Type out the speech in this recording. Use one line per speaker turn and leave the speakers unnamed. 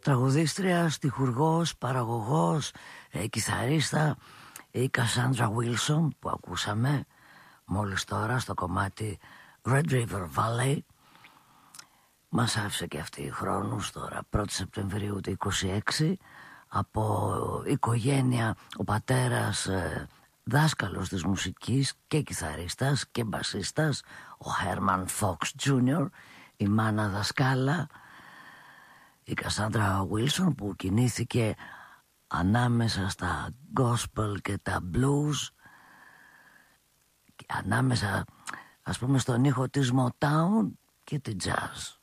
Τραγουδίστρια, στιχουργός, παραγωγός, κιθαρίστα, η Κασάντρα Βίλσον που ακούσαμε μόλις τώρα στο κομμάτι Red River Valley. Μας άφησε και αυτή χρόνους τώρα, 1η Σεπτεμβρίου του 26, από οικογένεια, ο πατέρας δάσκαλος της μουσικής και κιθαρίστας και μπασίστας, ο Herman Fox Jr., η μάνα δασκάλα, η Κασάντρα Βίλσον, που κινήθηκε ανάμεσα στα gospel και τα blues, ανάμεσα ας πούμε στον ήχο της Motown και τη jazz.